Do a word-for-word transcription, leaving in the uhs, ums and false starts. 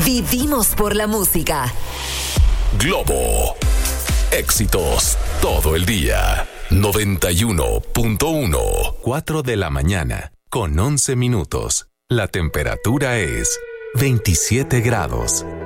Vivimos por la música. Globo. Éxitos todo el día. noventa y uno punto uno. cuatro de la mañana con once minutos. La temperatura es veintisiete grados.